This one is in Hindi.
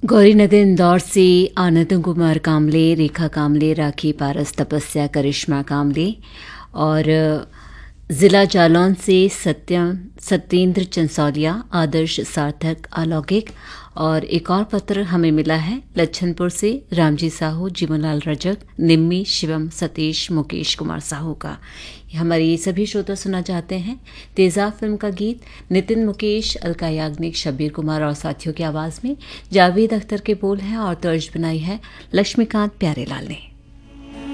गौरीनगर इंदौर से आनंद कुमार कामले, रेखा कामले, राखी पारस, तपस्या, करिश्मा कामले और ज़िला जालौन से सत्येंद्र चंसौलिया, आदर्श, सार्थक, अलौकिक। और एक और पत्र हमें मिला है लच्छनपुर से रामजी साहू, जीवनलाल रजक, निम्मी, शिवम, सतीश, मुकेश कुमार साहू का। हमारे ये सभी श्रोता सुनना चाहते हैं तेजाब फिल्म का गीत नितिन मुकेश, अलका याग्निक, शब्बीर कुमार और साथियों की आवाज़ में। जावेद अख्तर के बोल हैं और तर्ज बनाई है लक्ष्मीकांत प्यारेलाल ने।